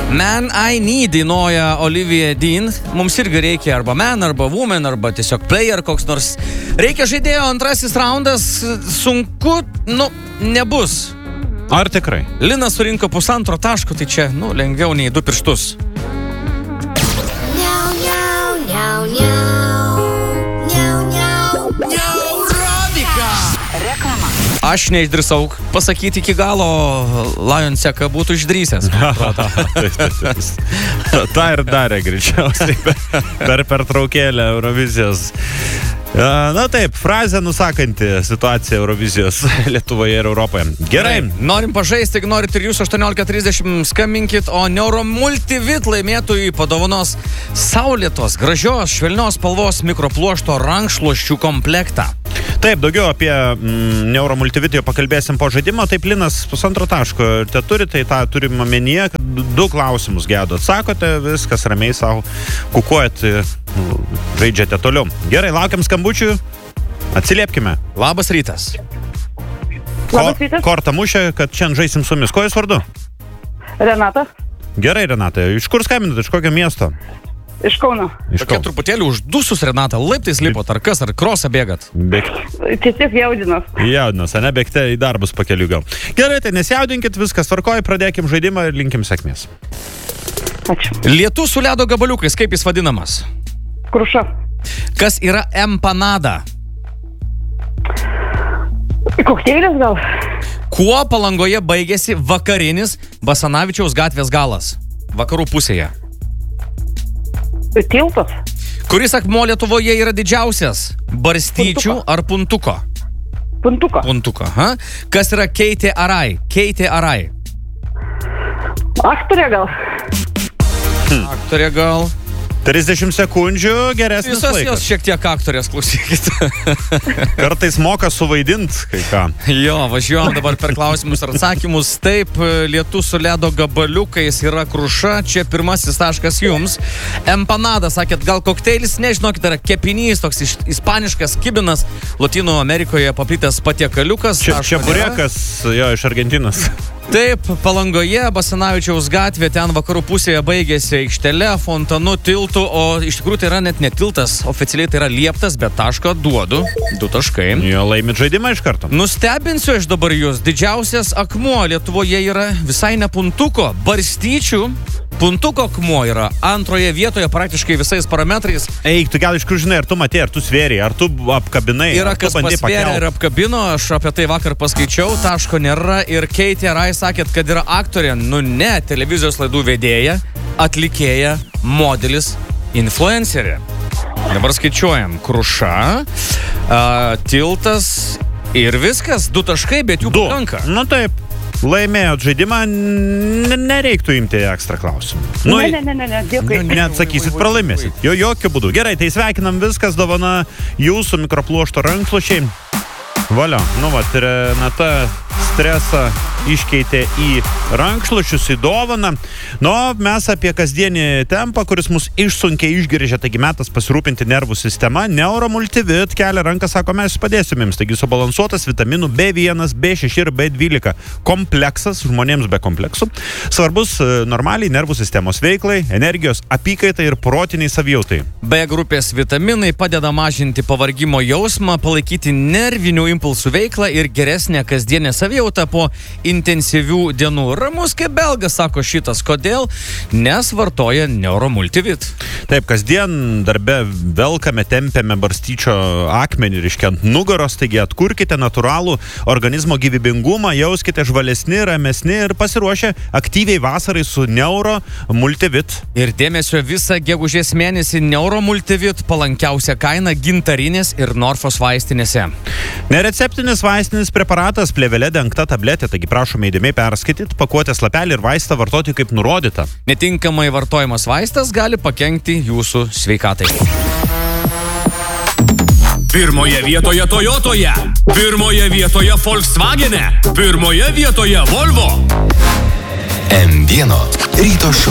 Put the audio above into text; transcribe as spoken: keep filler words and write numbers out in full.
Man I Need dainuoja Olivia Dean. Mums irgi reikia arba man, arba woman, arba tiesiog player koks nors. Reikia žaidėjo, antrasis raundas. Sunku, nu, nebus. Ar tikrai? Linas surinko pusantro taško, tai čia, nu, lengviau nei du pirštus. Miau, miau, miau, miau. Miau, miau, miau. Rodika! Reklama. Aš neišdrįsau pasakyti iki galo, Lion Seka būtų išdrįsęs. Ta ir darė greičiausiai per pertraukėlę Eurovizijos. Na taip, frazė nusakanti situaciją Eurovizijos Lietuvoje ir Europoje. Gerai. Norim pažaisti, jeigu norit ir jūs aštuoniolika trisdešimt skambinkit, o Neuromultivit laimėtojui padovanos saulėtos, gražios, švelnios spalvos mikropluošto rankšluosčių komplektą. Taip, daugiau apie mm, Neuromultivit jau pakalbėsim po žaidimo. Taip, Linas pusantro taško te turi, tai tą turim omenyje, kad du klausimus gedo atsakote, viskas ramiai savo kukuojat, žaidžiate toliau. Gerai, laukiam skambučių, atsiliepkime. Labas rytas. Labas rytas. Ko, kortą mušė, kad šiandien žaisim su jumis. Ko jūs vardu? Renata. Gerai, Renata, iš kur skambinate, iš kokio miesto? Iš Kauno. Iš Tokia truputėlį uždusus, Renata, laiptais lipot, ar kas, ar krosą bėgat? Bėgti. Tiesiog jaudinos. Jaudinos, ane, bėgte į darbus pakeliu gal. Gerai, tai nesijaudinkit, viskas tvarkoja, pradėkim žaidimą ir linkim sėkmės. Ačiū. Lietus su ledo gabaliukais, kaip jis vadinamas? Kruša. Kas yra empanada? Kokteilis gal? Kuo Palangoje baigėsi vakarinis Basanavičiaus gatvės galas? Vakarų pusėje. Tiltas. Kuris akmuo Lietuvoje yra didžiausias? Barstyčių Puntuko. ar puntuko? Puntuko. Puntuko, ha? Kas yra Keitė Arai? Keitė Arai. Aktorė gal? Aktorė gal. trisdešimt sekundžių, geresnis Visos laikas. jos šiek tiek aktorės, klausykit. Kartais moka suvaidint kai ką. Jo, važiuojam dabar per klausimus ir atsakymus. Taip, lietus su ledo gabaliukais yra Kruša. Čia pirmasis taškas jums. Empanada, sakėt, gal kokteilis, nežinokit, yra kepinys, toks iš, ispaniškas kibinas, Lotynų Amerikoje paplitęs patiekaliukas. Čia, Taško čia burekas, jo, iš Argentinos. Taip, Palangoje, Basanavičiaus gatvė, ten vakarų pusėje baigėsi aikštele, fontanu, tiltu, o iš tikrųjų tai yra net ne tiltas, oficialiai tai yra lieptas, bet taško duodu, du taškai. Jo, laimit žaidimą iš karto. Nustebinsiu aš dabar jūs, didžiausias akmuo Lietuvoje yra visai ne puntuko, barstyčių. Puntuko akmuo yra antroje vietoje praktiškai visais parametrais. Eik, tu gal iš kur žinai, ar tu matė, ar tu svėrė, ar tu apkabinai. Yra ar tu kas bandei pasvėrė pakelt? ir apkabino, aš apie tai vakar paskaičiau, taško nėra. Ir Keitė Arai sakėt, kad yra aktorė, nu ne, televizijos laidų vedėja, atlikėja, modelis, influencerė. Dabar skaičiuojam, Kruša, a, tiltas ir viskas, du taškai, bet jų Du. pakanka. Nu taip. Laimėjot žaidimą, n- nereiktų imti ekstra klausimų. Nu, Ne, ne, ne, ne, ne, dėkui. nu, neatsakysit, pralaimėsit. Jo, jokių būdų. Gerai, tai sveikinam, viskas dovana jūsų mikropluošto rankšluosčiai. Valio, nu va, Renata stresą iškeitė į rankšluosčius, į dovaną. Nu, mes apie kasdienį tempą, kuris mus išsunkiai išgiržė, taigi metas pasirūpinti nervų sistema. Neuromultivit kelia ranką, sako, mes padėsim jums. Taigi subalansuotas vitaminų B vienas, B šeši ir B dvylika kompleksas žmonėms be kompleksų. Svarbus e, normaliai nervų sistemos veiklai, energijos apykaitai ir protiniai savijautai. B grupės vitaminai padeda mažinti pavargimo jausmą, palaikyti nervinių impulsų veiklą ir geresnę kasdienę savijautą po intensyvių dienų. Ramus kaip belgas, sako šitas. Kodėl? Nes vartoja Neuromultivit. Taip, kasdien darbe velkame, tempiame barstyčio akmenį ryškiant nugaros, taigi atkurkite natūralų organizmo gyvybingumą, jauskite žvalesni, ramesni ir pasiruošę aktyviai vasarai su Neuromultivit. Ir dėmesio visą gegužės mėnesį Neuromultivit palankiausia kaina gintarinės ir Norfos vaistinėse. Nereceptinis vaistinis preparatas, plėvelė dengta tabletė, taigi prašome įdėmiai perskaityti, pakuotės lapelį ir vaistą vartoti kaip nurodyta. Netinkamai vartojamas vaistas gali pakenkti jūsų sveikatai. Pirmoje vietoje Toyotoje, pirmoje vietoje Volkswagene, pirmoje vietoje Volvo. M vieno ryto šou.